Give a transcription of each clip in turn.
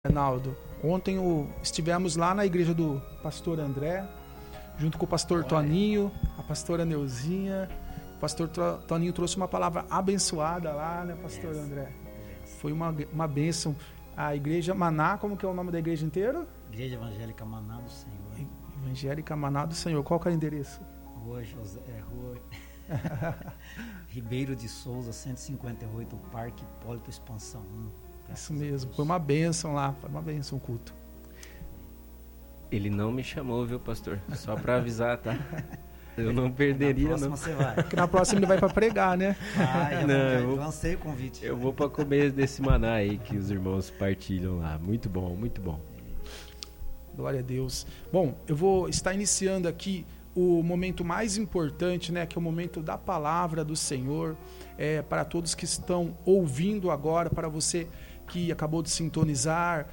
Reinaldo, ontem estivemos lá na igreja do pastor André, junto com o pastor Toninho, a pastora Neuzinha. O pastor Toninho trouxe uma palavra abençoada lá, né, pastor André? Foi uma bênção. A igreja Maná, como que é o nome da igreja inteira? Igreja Evangélica Maná do Senhor. Evangélica Maná do Senhor. Qual que é o endereço? Rua Ribeiro de Souza, 158, Parque Hipólito Expansão 1. Isso mesmo, foi uma bênção lá, foi uma bênção o culto. Ele não me chamou, viu, pastor? Só para avisar, tá? Eu não perderia, na próxima não. Você vai. Porque na próxima ele vai para pregar, né? Já lancei o convite. Eu vou para comer desse maná aí que os irmãos partilham lá. Muito bom, muito bom. Glória a Deus. Bom, eu vou estar iniciando aqui o momento mais importante, né, que é o momento da palavra do Senhor, para todos que estão ouvindo agora, para você que acabou de sintonizar,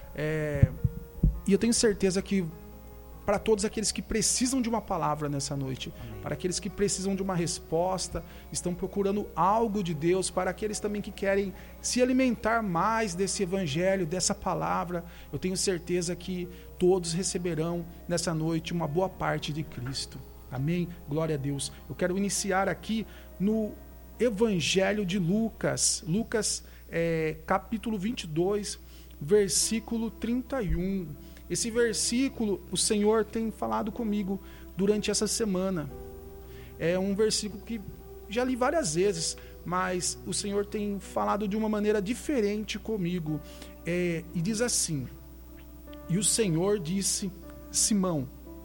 e eu tenho certeza que para todos aqueles que precisam de uma palavra nessa noite, amém, para aqueles que precisam de uma resposta, estão procurando algo de Deus, para aqueles também que querem se alimentar mais desse evangelho, dessa palavra, eu tenho certeza que todos receberão nessa noite uma boa parte de Cristo. Amém? Glória a Deus. Eu quero iniciar aqui no Evangelho de Lucas. Lucas, capítulo 22, versículo 31. Esse versículo, o Senhor tem falado comigo durante essa semana. É um versículo que já li várias vezes, mas o Senhor tem falado de uma maneira diferente comigo. E diz assim: e o Senhor disse: Simão,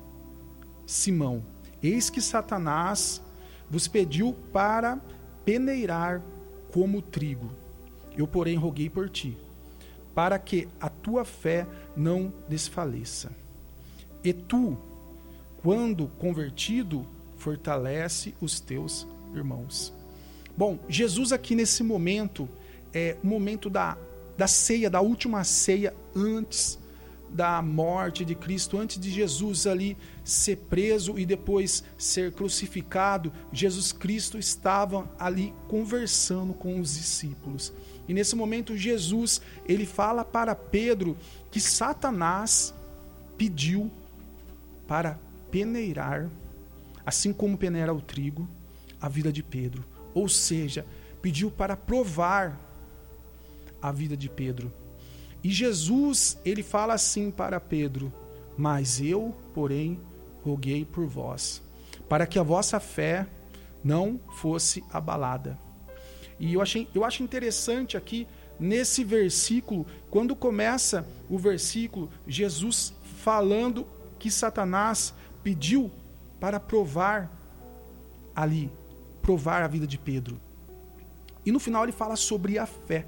Simão, eis que Satanás vos pediu para peneirar como trigo. Eu, porém, roguei por ti, para que a tua fé não desfaleça. E tu, quando convertido, fortalece os teus irmãos. Bom, Jesus aqui nesse momento, o momento da ceia, da última ceia antes da morte de Cristo, antes de Jesus ali ser preso e depois ser crucificado, Jesus Cristo estava ali conversando com os discípulos. E nesse momento Jesus, ele fala para Pedro que Satanás pediu para peneirar, assim como peneira o trigo, a vida de Pedro. Ou seja, pediu para provar a vida de Pedro. E Jesus, ele fala assim para Pedro: mas eu, porém, roguei por vós, para que a vossa fé não fosse abalada. E eu acho interessante aqui, nesse versículo, quando começa o versículo, Jesus falando que Satanás pediu para provar a vida de Pedro. E no final ele fala sobre a fé.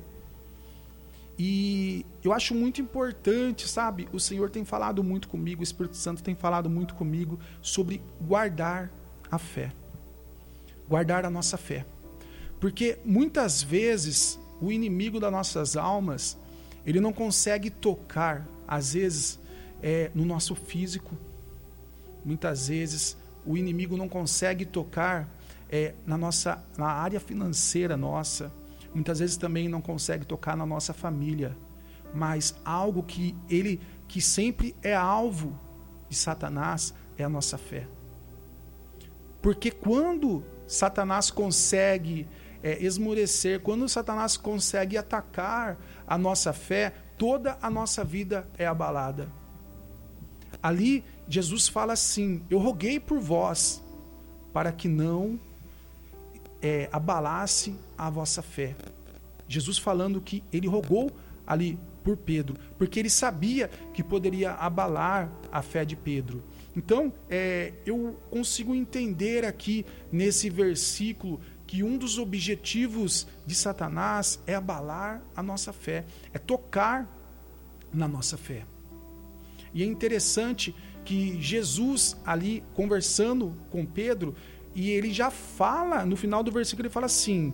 E eu acho muito importante, sabe? O Senhor tem falado muito comigo, o Espírito Santo tem falado muito comigo sobre guardar a fé. Guardar a nossa fé. Porque muitas vezes o inimigo das nossas almas, ele não consegue tocar, às vezes, no nosso físico. Muitas vezes o inimigo não consegue tocar na área financeira nossa. Muitas vezes também não consegue tocar na nossa família, mas algo que sempre é alvo de Satanás é a nossa fé. Porque quando Satanás consegue esmorecer, quando Satanás consegue atacar a nossa fé, toda a nossa vida é abalada. Ali Jesus fala assim: eu roguei por vós, para que não abalasse a vossa fé. Jesus falando que ele rogou ali por Pedro, porque ele sabia que poderia abalar a fé de Pedro. Então, eu consigo entender aqui nesse versículo que um dos objetivos de Satanás é abalar a nossa fé, é tocar na nossa fé. E é interessante que Jesus ali conversando com Pedro, e ele já fala, no final do versículo ele fala assim: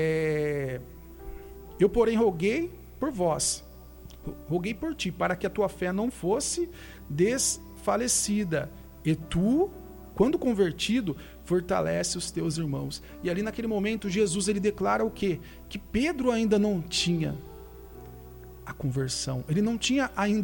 eu, porém, roguei por vós, roguei por ti, para que a tua fé não fosse desfalecida. E tu, quando convertido, fortalece os teus irmãos. E ali naquele momento, Jesus ele declara o quê? Que Pedro ainda não tinha a conversão. Ele não tinha ainda